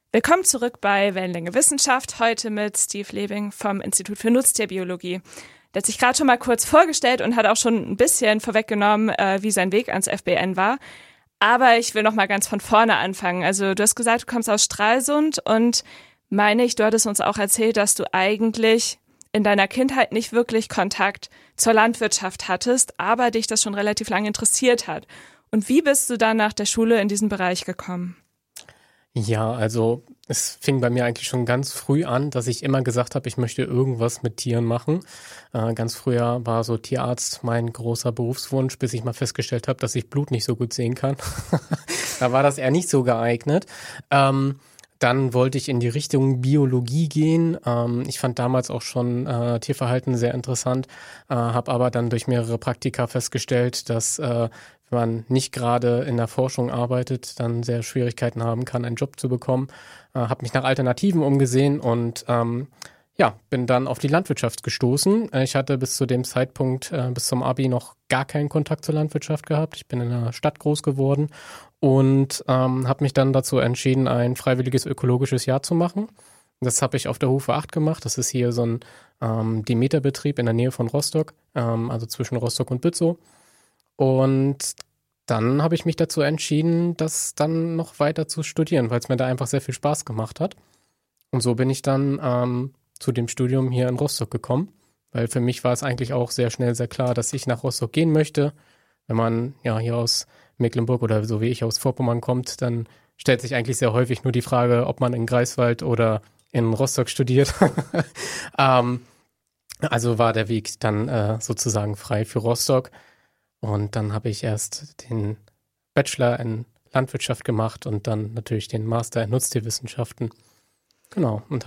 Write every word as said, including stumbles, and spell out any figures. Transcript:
Willkommen zurück bei Wellenlänge Wissenschaft, heute mit Steve Lebing vom Institut für Nutztierbiologie. Der hat sich gerade schon mal kurz vorgestellt und hat auch schon ein bisschen vorweggenommen, äh, wie sein Weg ans F B N war. Aber ich will noch mal ganz von vorne anfangen. Also du hast gesagt, du kommst aus Stralsund und meine ich, du hattest uns auch erzählt, dass du eigentlich in deiner Kindheit nicht wirklich Kontakt zur Landwirtschaft hattest, aber dich das schon relativ lange interessiert hat. Und wie bist du dann nach der Schule in diesen Bereich gekommen? Ja, also es fing bei mir eigentlich schon ganz früh an, dass ich immer gesagt habe, ich möchte irgendwas mit Tieren machen. Äh, ganz früher war so Tierarzt mein großer Berufswunsch, bis ich mal festgestellt habe, dass ich Blut nicht so gut sehen kann. Da war das eher nicht so geeignet. Ähm, Dann wollte ich in die Richtung Biologie gehen. Ähm, ich fand damals auch schon äh, Tierverhalten sehr interessant, äh, habe aber dann durch mehrere Praktika festgestellt, dass äh, wenn man nicht gerade in der Forschung arbeitet, dann sehr Schwierigkeiten haben kann, einen Job zu bekommen. Äh, habe mich nach Alternativen umgesehen und ähm, ja, bin dann auf die Landwirtschaft gestoßen. Äh, Ich hatte bis zu dem Zeitpunkt, äh, bis zum Abi noch gar keinen Kontakt zur Landwirtschaft gehabt. Ich bin in einer Stadt groß geworden und ähm, habe mich dann dazu entschieden, ein freiwilliges ökologisches Jahr zu machen. Das habe ich auf der Hufe acht gemacht. Das ist hier so ein ähm, Demeterbetrieb in der Nähe von Rostock, ähm, also zwischen Rostock und Bützow. Und dann habe ich mich dazu entschieden, das dann noch weiter zu studieren, weil es mir da einfach sehr viel Spaß gemacht hat. Und so bin ich dann ähm, zu dem Studium hier in Rostock gekommen, weil für mich war es eigentlich auch sehr schnell sehr klar, dass ich nach Rostock gehen möchte. Wenn man ja hier aus Mecklenburg oder so wie ich aus Vorpommern kommt, dann stellt sich eigentlich sehr häufig nur die Frage, ob man in Greifswald oder in Rostock studiert. ähm, also war der Weg dann äh, sozusagen frei für Rostock. Und dann habe ich erst den Bachelor in Landwirtschaft gemacht und dann natürlich den Master in Nutztierwissenschaften. Genau. Und